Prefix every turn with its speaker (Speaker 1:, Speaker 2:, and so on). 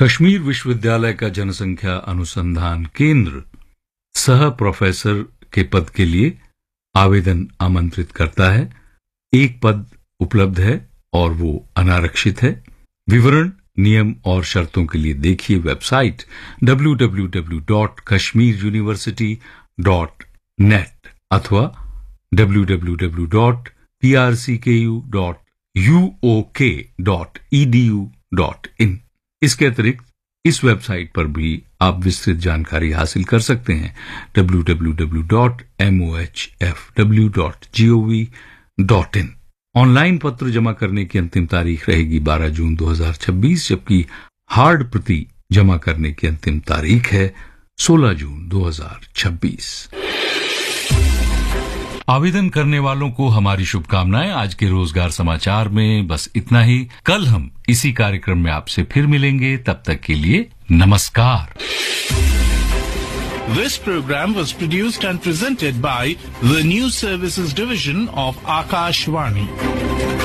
Speaker 1: कश्मीर विश्वविद्यालय का जनसंख्या अनुसंधान केंद्र सह प्रोफेसर के पद के लिए आवेदन आमंत्रित करता है। एक पद उपलब्ध है और वो अनारक्षित है। विवरण, नियम और शर्तों के लिए देखिए वेबसाइट www.kashmiruniversity.net अथवा www.prck.uok.edu.in। इसके अतिरिक्त इस वेबसाइट पर भी आप विस्तृत जानकारी हासिल कर सकते हैं www.mohfw.gov.in। ऑनलाइन पत्र जमा करने की अंतिम तारीख रहेगी 12 जून 2026, जबकि हार्ड प्रति जमा करने की अंतिम तारीख है 16 जून 2026। आवेदन करने वालों को हमारी शुभकामनाएं। आज के रोजगार समाचार में बस इतना ही। कल हम इसी कार्यक्रम में आपसे फिर मिलेंगे। तब तक के लिए नमस्कार।
Speaker 2: This program was produced and presented by the News Services Division of Akashvani.